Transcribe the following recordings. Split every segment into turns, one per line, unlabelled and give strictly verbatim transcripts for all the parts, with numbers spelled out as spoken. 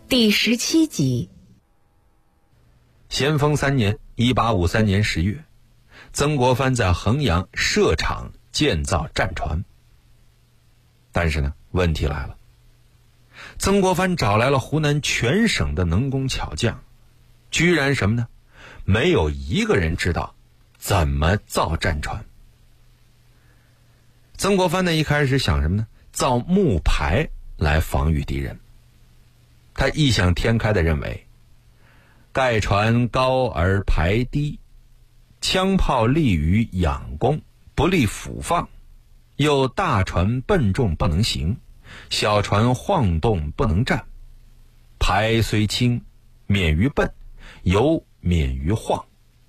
第十七集。
咸丰三年一八五三年十月，曾国藩在衡阳设厂建造战船。但是呢，问题来了，曾国藩找来了湖南全省的能工巧匠，居然什么呢？没有一个人知道怎么造战船。曾国藩呢，一开始想什么呢？造木排来防御敌人。他异想天开地认为，盖船高而排低，枪炮利于仰攻，不利俯放，又大船笨重不能行，小船晃动不能站，排虽轻，免于笨，犹免于晃。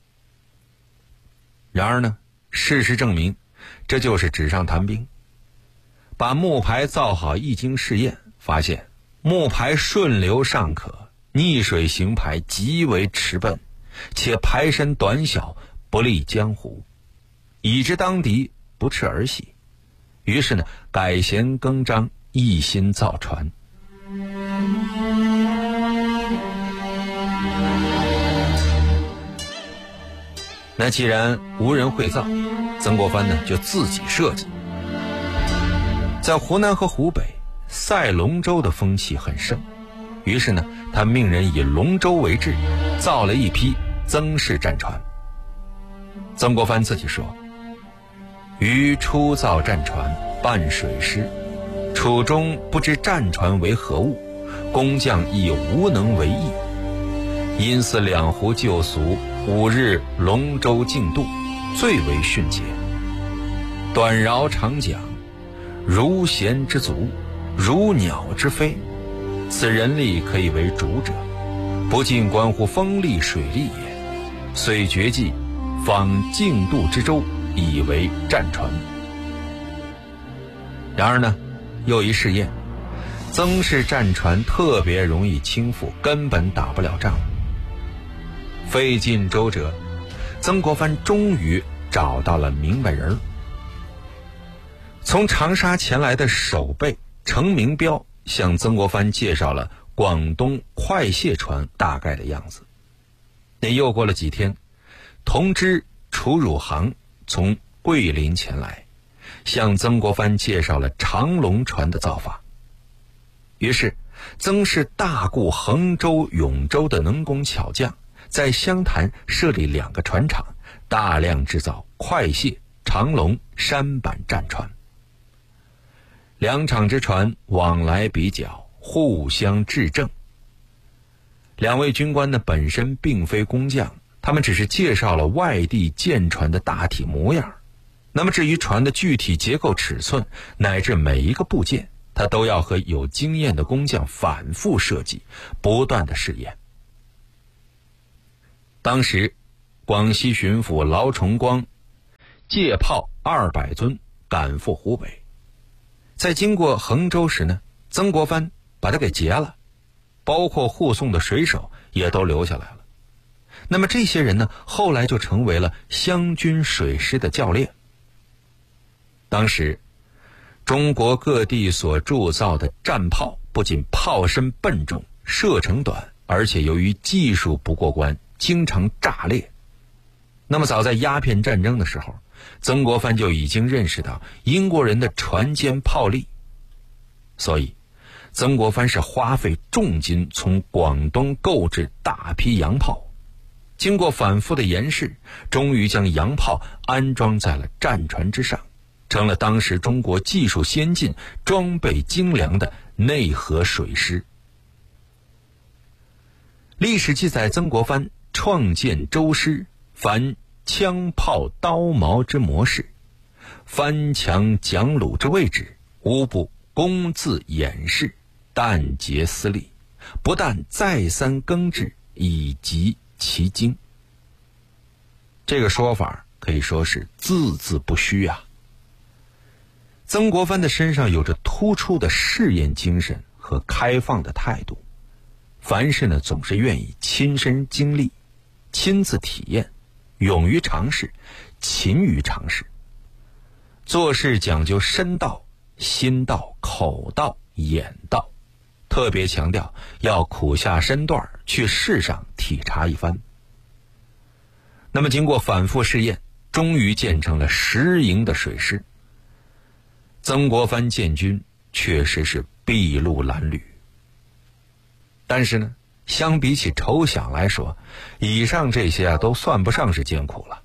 然而呢，事实证明，这就是纸上谈兵。把木排造好，一经试验，发现木排顺流尚可，逆水行排极为迟笨，且排身短小，不利江湖，以致当敌不斥儿戏。于是呢，改弦更张，一心造船。那既然无人会造，曾国藩呢就自己设计。在湖南和湖北，赛龙舟的风气很盛，于是呢，他命人以龙舟为制，造了一批曾氏战船。曾国藩自己说：“余初造战船，办水师，楚中不知战船为何物，工匠亦无能为意。因似两湖旧俗，五日龙舟竞渡，最为迅捷。短饶长讲，如弦之足，如鸟之飞，此人力可以为主者，不尽关乎风力水力也。虽绝技，仿竞渡之舟，以为战船。”然而呢，又一试验，曾氏战船特别容易倾覆，根本打不了仗。费尽周折，曾国藩终于找到了明白人儿。从长沙前来的守备程明标向曾国藩介绍了广东快卸船大概的样子。那又过了几天，同知楚汝行从桂林前来，向曾国藩介绍了长龙船的造法。于是曾氏大雇衡州、永州的能工巧匠，在湘潭设立两个船厂，大量制造快卸、长龙、舢板战船。两厂之船往来比较，互相制证。两位军官呢，本身并非工匠，他们只是介绍了外地舰船的大体模样。那么至于船的具体结构、尺寸，乃至每一个部件，他都要和有经验的工匠反复设计，不断的试验。当时广西巡抚劳崇光借炮二百尊赶赴湖北，在经过衡州时呢，曾国藩把他给劫了，包括护送的水手也都留下来了。那么这些人呢，后来就成为了湘军水师的教练。当时中国各地所铸造的战炮不仅炮身笨重、射程短，而且由于技术不过关，经常炸裂。那么早在鸦片战争的时候，曾国藩就已经认识到英国人的船坚炮利，所以曾国藩是花费重金从广东购置大批洋炮，经过反复的研试，终于将洋炮安装在了战船之上，成了当时中国技术先进、装备精良的内河水师。历史记载，曾国藩创建舟师，凡枪炮刀矛之模式，翻墙讲弩之位置，无不公自演示，但竭私利，不但再三更制，以及其精。这个说法可以说是字字不虚啊。曾国藩的身上有着突出的试验精神和开放的态度，凡事呢总是愿意亲身经历，亲自体验，勇于尝试，勤于尝试。做事讲究身道、心道、口道、眼道， 特别强调要苦下身段去市上体察一番。那么经过反复试验，终于建成了十营的水师。曾国藩建军确实是筚路蓝缕，但是呢，相比起筹饷来说，以上这些啊都算不上是艰苦了。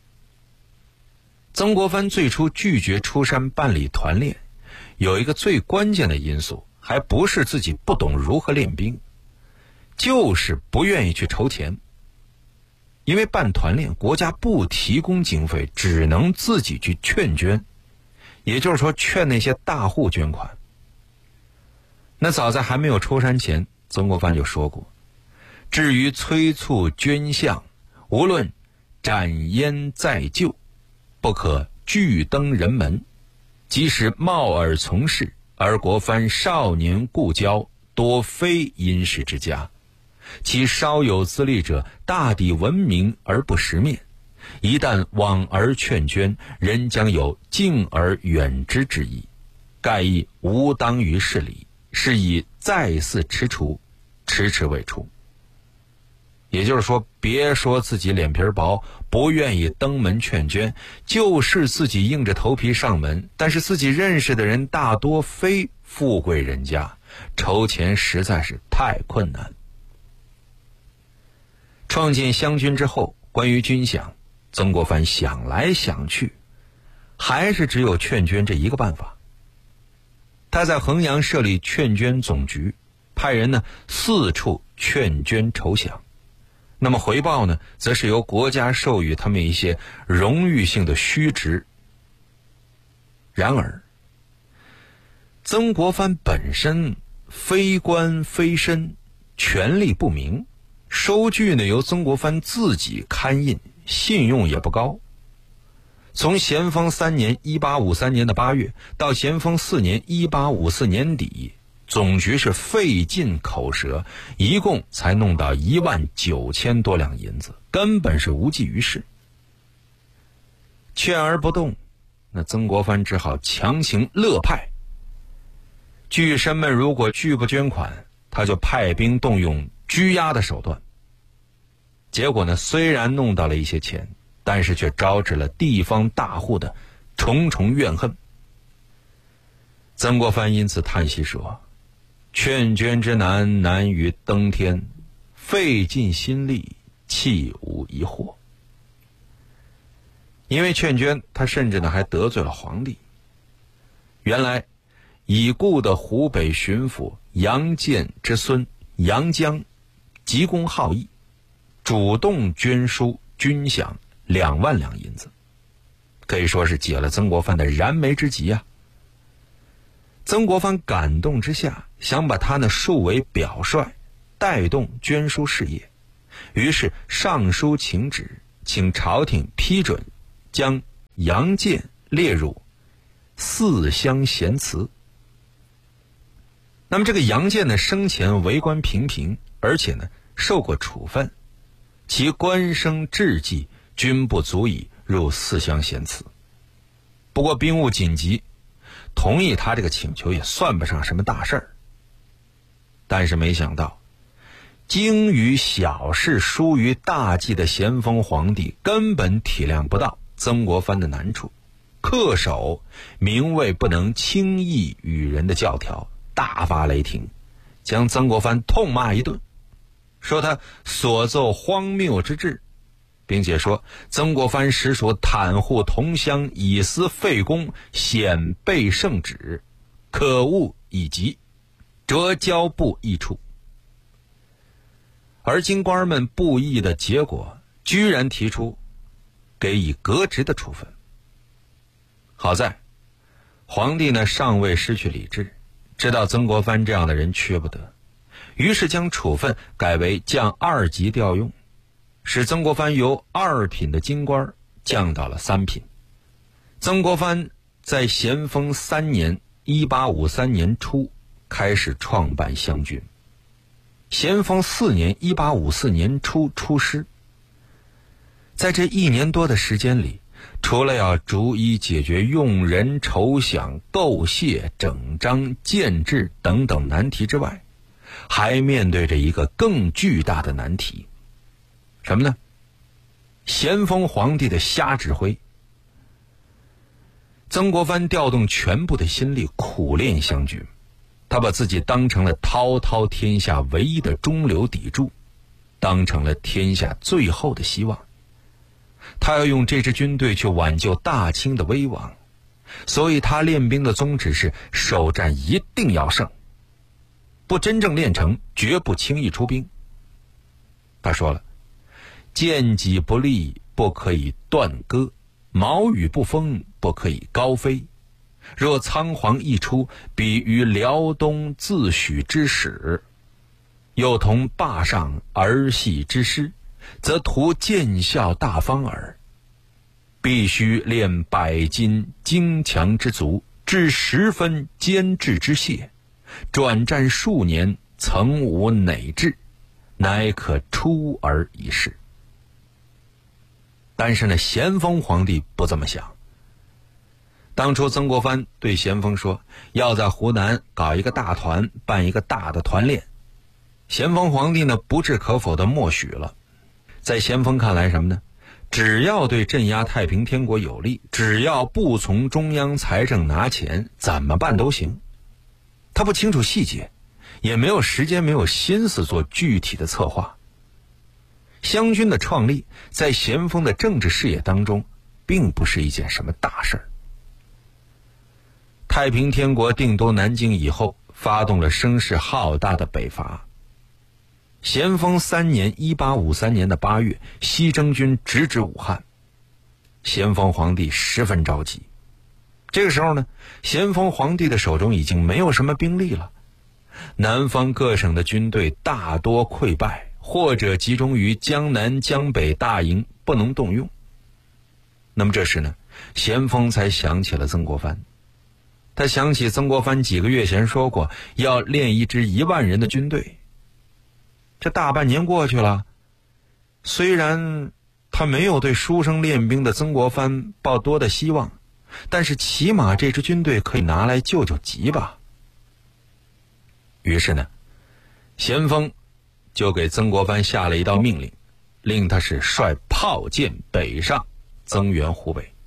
曾国藩最初拒绝出山办理团练，有一个最关键的因素，还不是自己不懂如何练兵，就是不愿意去筹钱。因为办团练，国家不提供经费，只能自己去劝捐，也就是说劝那些大户捐款。那早在还没有出山前，曾国藩就说过，至于催促捐项，无论斩烟再就，不可拒登人门，即使冒而从事，而国藩少年故交，多非殷实之家，其稍有资历者，大抵闻名而不识面，一旦往而劝捐，人将有敬而远之之意，盖亦无当于事理，是以再次踟蹰，迟迟未出。也就是说，别说自己脸皮薄，不愿意登门劝捐，就是自己硬着头皮上门，但是自己认识的人大多非富贵人家，筹钱实在是太困难。创建湘军之后，关于军饷，曾国藩想来想去，还是只有劝捐这一个办法。他在衡阳设立劝捐总局，派人呢四处劝捐筹饷。那么回报呢，则是由国家授予他们一些荣誉性的虚职。然而，曾国藩本身非官非绅，权力不明，收据呢由曾国藩自己刊印，信用也不高。从咸丰三年一八五三年的八月到咸丰四年一八五四年底，总局是费尽口舌，一共才弄到一万九千多两银子，根本是无济于事。劝而不动，那曾国藩只好强行勒派。巨绅们如果拒不捐款，他就派兵动用拘押的手段。结果呢，虽然弄到了一些钱，但是却招致了地方大户的重重怨恨。曾国藩因此叹息说，劝捐之难，难于登天，费尽心力，弃无一获。因为劝捐，他甚至呢还得罪了皇帝。原来已故的湖北巡抚杨健之孙杨江急公好义，主动捐书军饷两万两银子，可以说是解了曾国藩的燃眉之急啊。曾国藩感动之下，想把他呢树为表率，带动捐书事业，于是上书请旨，请朝廷批准将杨健列入四乡贤祠。那么这个杨健呢，生前为官平平，而且呢受过处分，其官声志绩均不足以入四乡贤祠。不过兵务紧急，同意他这个请求也算不上什么大事儿。但是没想到，精于小事疏于大计的咸丰皇帝根本体谅不到曾国藩的难处，恪守名位不能轻易与人的教条，大发雷霆，将曾国藩痛骂一顿，说他所奏荒谬之至，并且说曾国藩实属袒护同乡，以私废公，显背圣旨，可恶以及，折交部议处。而京官们不义的结果，居然提出给以革职的处分。好在皇帝呢尚未失去理智，知道曾国藩这样的人缺不得，于是将处分改为降二级调用，使曾国藩由二品的京官降到了三品。曾国藩在咸丰三年一八五三年初开始创办湘军，咸丰四年一八五四年初出师。在这一年多的时间里，除了要逐一解决用人筹饷、购械、整章、建制等等难题之外， 还面对着一个更巨大的难题，什么呢？咸丰皇帝的瞎指挥。曾国藩调动全部的心力苦练湘军，他把自己当成了滔滔天下唯一的中流砥柱，当成了天下最后的希望。他要用这支军队去挽救大清的危亡，所以他练兵的宗旨是首战一定要胜，不真正练成绝不轻易出兵。他说了，剑戟不利不可以断戈，矛与不锋不可以高飞。若仓皇一出，比于辽东自诩之始，又同坝上儿戏之师，则图见效大方耳。必须练百斤精强之卒，至十分坚志之械，转战数年，曾无馁志，乃可出而已事。但是呢，咸丰皇帝不这么想。当初曾国藩对咸丰说，要在湖南搞一个大团，办一个大的团练。咸丰皇帝呢，不置可否的默许了。在咸丰看来，什么呢？只要对镇压太平天国有利，只要不从中央财政拿钱，怎么办都行。他不清楚细节，也没有时间，没有心思做具体的策划。湘军的创立，在咸丰的政治视野当中，并不是一件什么大事儿。太平天国定都南京以后，发动了声势浩大的北伐。咸丰三年一八五三年的八月，西征军直指武汉，咸丰皇帝十分着急。这个时候呢，咸丰皇帝的手中已经没有什么兵力了，南方各省的军队大多溃败，或者集中于江南江北大营，不能动用。那么这时呢，咸丰才想起了曾国藩。他想起曾国藩几个月前说过要练一支一万人的军队。这大半年过去了，虽然他没有对书生练兵的曾国藩抱多的希望，但是起码这支军队可以拿来救救急吧。于是呢，咸丰就给曾国藩下了一道命令，令他是率炮舰北上增援湖北。